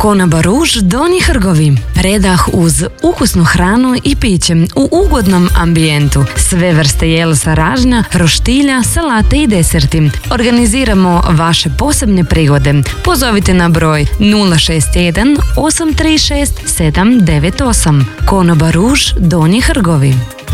Konoba Ruž Donji Hrgovi. Predah uz ukusnu hranu i piće u ugodnom ambijentu. Sve vrste jelsa ražnja, roštilja, salate i deserti. Organiziramo vaše posebne prigode. Pozovite na broj 061 836 798. Konoba Ruž Donji Hrgovi.